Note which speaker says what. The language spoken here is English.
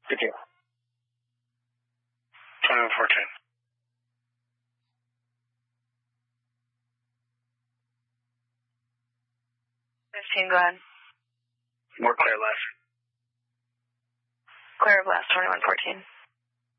Speaker 1: Good deal. 2114.
Speaker 2: 15, go ahead.
Speaker 1: More clear left.
Speaker 2: Clear of left, 2114.